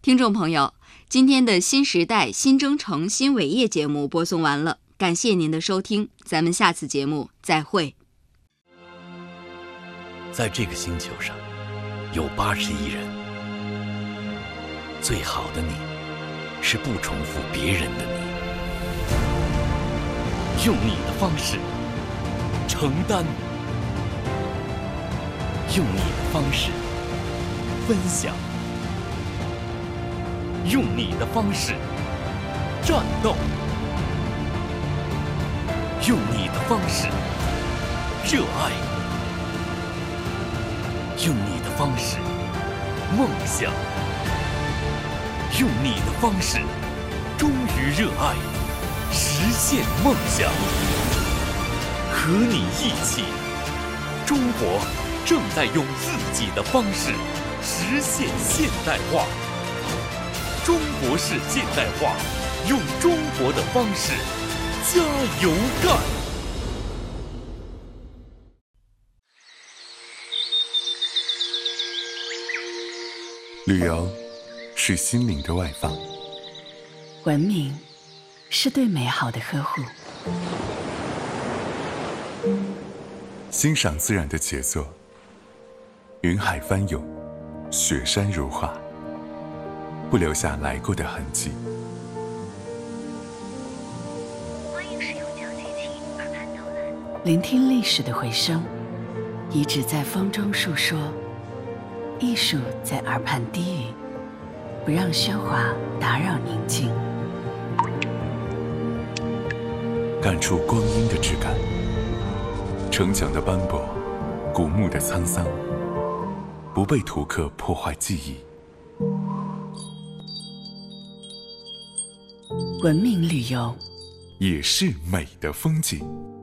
听众朋友，今天的新时代新征程新伟业节目播送完了，感谢您的收听，咱们下次节目再会。 在这个星球上有80亿人，最好的你是不重复别人的你，用你的方式承担，用你的方式分享，用你的方式战斗，用你的方式热爱，用你的方式梦想，用你的方式忠于热爱，实现梦想。和你一起，中国正在用自己的方式实现现代化。中国式现代化，用中国的方式加油干！ 旅游是心灵的外放， 文明是对美好的呵护， 欣赏自然的杰作，云海翻涌，雪山如画，不留下来过的痕迹。 欢迎使用讲解器耳畔导览。 聆听历史的回声，遗址在风中述说，艺术在耳畔低语，不让喧哗打扰宁静。 感触光阴的质感，城墙的斑驳，古墓的沧桑，不被图刻破坏记忆。 文明旅游也是美的风景。